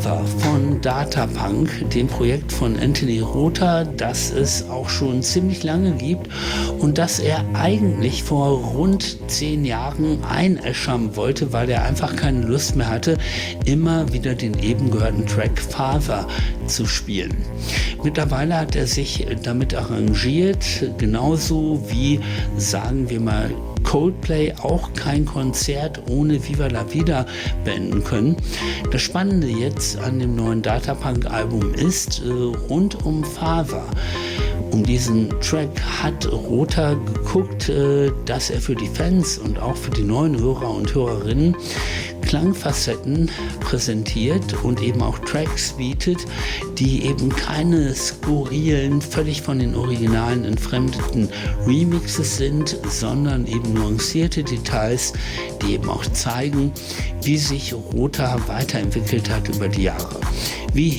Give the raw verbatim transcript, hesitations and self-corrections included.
Father von Datapunk, dem Projekt von Anthony Rother, das es auch schon ziemlich lange gibt und das er eigentlich vor rund zehn Jahren einäschern wollte, weil er einfach keine Lust mehr hatte, immer wieder den eben gehörten Track Father zu spielen. Mittlerweile hat er sich damit arrangiert, genauso wie, sagen wir mal, Coldplay auch kein Konzert ohne Viva la Vida beenden können. Das Spannende jetzt an dem neuen Datapunk-Album ist, äh, rund um Father, um diesen Track hat Rother geguckt, äh, dass er für die Fans und auch für die neuen Hörer und Hörerinnen Klangfacetten präsentiert und eben auch Tracks bietet, die eben keine skurrilen, völlig von den Originalen entfremdeten Remixes sind, sondern eben nuancierte Details, die eben auch zeigen, wie sich Rother weiterentwickelt hat über die Jahre. Wie